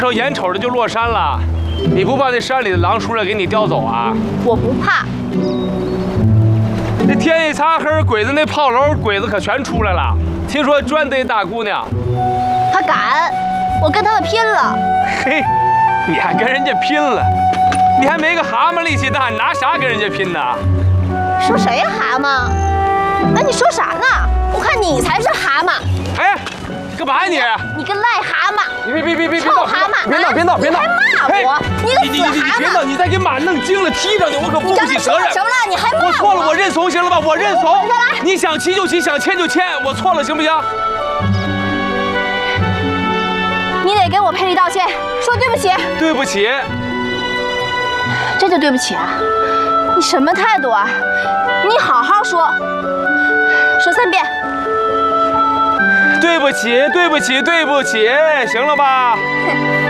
手眼瞅着就落山了，你不怕那山里的狼出来给你叼走啊？ 我不怕。 这天一擦黑，鬼子那炮楼鬼子可全出来了。听说专逮大姑娘。 他敢，我跟他们拼了。 嘿，你还跟人家拼了？你还没个蛤蟆力气大，你拿啥跟人家拼呢？ 说谁呀蛤蟆？哎，你说啥呢？我看你才是蛤蟆。 哎，干嘛呀你？ 你个癞蛤蟆！ 别臭蛤蟆！ 别闹！ 你还骂我？你个死蛤蟆！ 你再给马弄惊了，踢上去我可负不起责任。 什么了？你还骂我？ 我错了，我认怂行了吧？我认怂。你想骑就骑，想牵就牵，我错了行不行？ 你得给我赔礼道歉，说对不起。 对不起。 这就对不起啊？你什么态度啊？你好好说，说3遍。 对不起，行了吧？